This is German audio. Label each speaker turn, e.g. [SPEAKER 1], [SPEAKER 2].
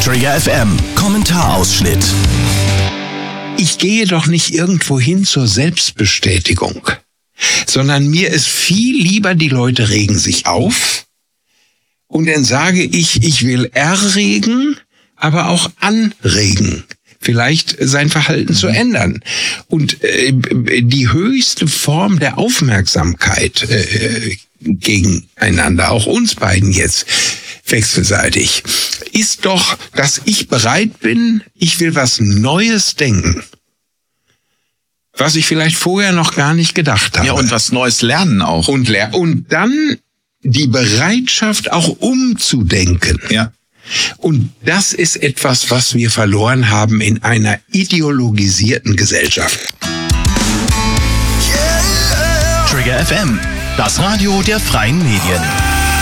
[SPEAKER 1] Trigger FM Kommentarausschnitt.
[SPEAKER 2] Ich gehe doch nicht irgendwo hin zur Selbstbestätigung, sondern mir ist viel lieber, die Leute regen sich auf und dann sage ich will erregen, aber auch anregen, vielleicht sein Verhalten zu ändern. Und die höchste Form der Aufmerksamkeit gegeneinander, auch uns beiden jetzt wechselseitig, ist doch, dass ich bereit bin, ich will was Neues denken, was ich vielleicht vorher noch gar nicht gedacht habe.
[SPEAKER 3] Ja, und was Neues lernen auch.
[SPEAKER 2] Und dann die Bereitschaft auch umzudenken.
[SPEAKER 3] Ja.
[SPEAKER 2] Und das ist etwas, was wir verloren haben in einer ideologisierten Gesellschaft.
[SPEAKER 1] Trigger FM, das Radio der freien Medien.